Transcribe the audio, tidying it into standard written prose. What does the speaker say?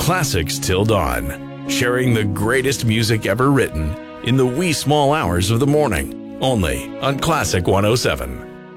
classics till dawn, sharing the greatest music ever written in the wee small hours of the morning, only on Classic 107.